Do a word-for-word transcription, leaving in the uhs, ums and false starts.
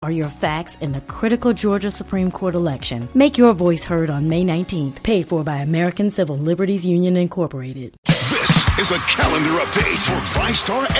are your facts in the critical Georgia Supreme Court election. Make your voice heard on May nineteenth. Paid for by American Civil Liberties Union, Incorporated. This is a calendar update for VyStar